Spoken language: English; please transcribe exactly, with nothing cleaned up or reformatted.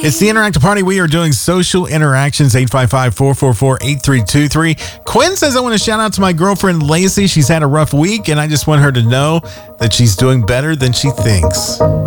It's the Interactive Party. We are doing social interactions. eight five five, four four four, eight three two three. Quinn says, I want to shout out to my girlfriend, Lacey. She's had a rough week, and I just want her to know that she's doing better than she thinks.